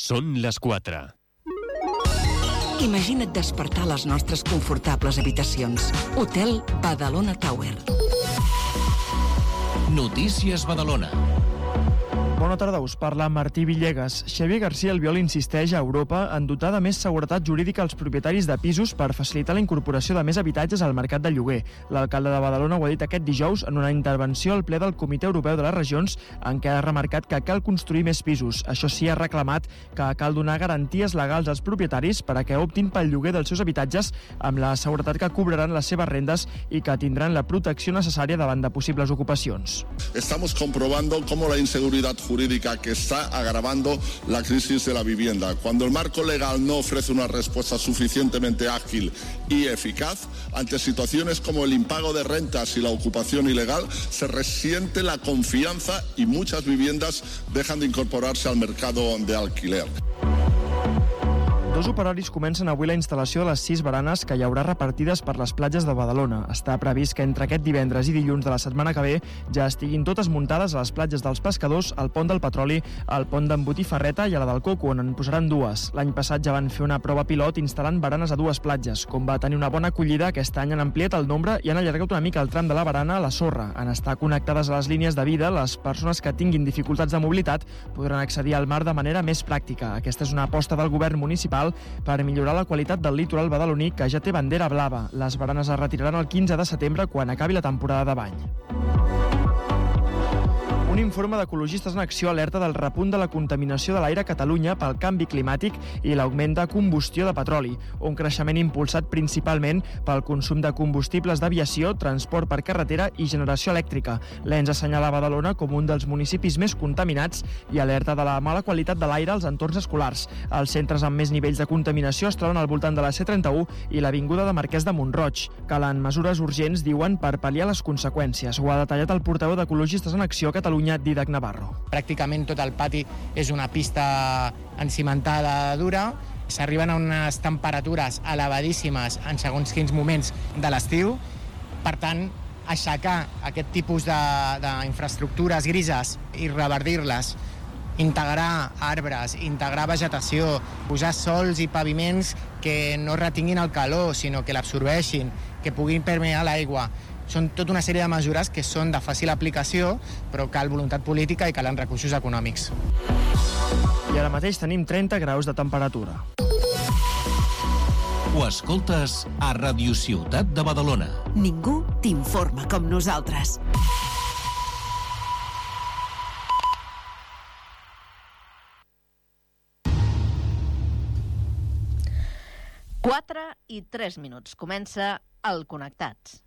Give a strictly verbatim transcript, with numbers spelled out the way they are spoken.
Són les quatre. Imagina't despertar a les nostres confortables habitacions. Hotel Badalona Tower. Notícies Badalona. Bona tarda, us parla Martí Villegas. Xavier García Albiol insisteix a Europa en dotar de més seguretat jurídica als propietaris de pisos per facilitar la incorporació de més habitatges al mercat de lloguer. L'alcalde de Badalona ho ha dit aquest dijous en una intervenció al ple del Comitè Europeu de les Regions, en què ha remarcat que cal construir més pisos. Això sí, ha reclamat que cal donar garanties legals als propietaris per a que optin pel lloguer dels seus habitatges amb la seguretat que cobraran les seves rendes i que tindran la protecció necessària davant de possibles ocupacions. Estamos comprobando cómo la inseguridad jurídica que está agravando la crisis de la vivienda. Cuando el marco legal no ofrece una respuesta suficientemente ágil y eficaz ante situaciones como el impago de rentas y la ocupación ilegal, se resiente la confianza y muchas viviendas dejan de incorporarse al mercado de alquiler. Dos operaris comencen avui la instal·lació de les sis baranes que hi haurà repartides per les platges de Badalona. Està previst que entre aquest divendres i dilluns de la setmana que ve ja estiguin totes muntades a les platges dels Pescadors, al pont del Petroli, al pont d'en Botifarreta i a la del Coco, on en posaran dues. L'any passat ja van fer una prova pilot instal·lant baranes a dues platges. Com va tenir una bona acollida, aquest any han ampliat el nombre i han allargat una mica el tram de la barana a la sorra. En estar connectades a les línies de vida, les persones que tinguin dificultats de mobilitat podran accedir al mar de manera més pràctica. Aquesta és una aposta del govern municipal per millorar la qualitat del litoral badaloní, que ja té bandera blava. Les baranes es retiraran el quinze de setembre, quan acabi la temporada de bany. Un informe d'Ecologistes en Acció alerta del repunt de la contaminació de l'aire a Catalunya pel canvi climàtic i l'augment de combustió de petroli, un creixement impulsat principalment pel consum de combustibles d'aviació, transport per carretera i generació elèctrica. L'E N S assenyala Badalona com un dels municipis més contaminats i alerta de la mala qualitat de l'aire als entorns escolars. Els centres amb més nivells de contaminació es troben al voltant de la C trenta-u i l'avinguda de Marquès de Montroig. Calen mesures urgents, diuen, per pal·liar les conseqüències. Ho ha detallat el portaveu d'Ecologistes en Acció a Catalunya, Dídac Navarro. Pràcticament tot el pati és una pista encimentada dura. S'arriben a unes temperatures elevadíssimes en segons quins moments de l'estiu. Per tant, aixecar aquest tipus d'infraestructures grises i revertir-les, integrar arbres, integrar vegetació, posar sols i paviments que no retinguin el calor, sinó que l'absorbeixin, que puguin permear l'aigua. Són tota una sèrie de mesures que són de fàcil aplicació, però cal voluntat política i calen recursos econòmics. I ara mateix tenim trenta graus de temperatura. Ho escoltes a Ràdio Ciutat de Badalona. Ningú t'informa com nosaltres. quatre i tres minuts. Comença el Connectats.